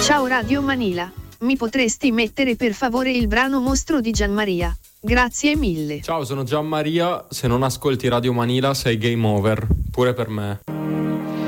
Ciao Radio Manila, mi potresti mettere per favore il brano Mostro di Gianmaria? Grazie mille. Ciao, sono Gianmaria, se non ascolti Radio Manila sei game over, pure per me.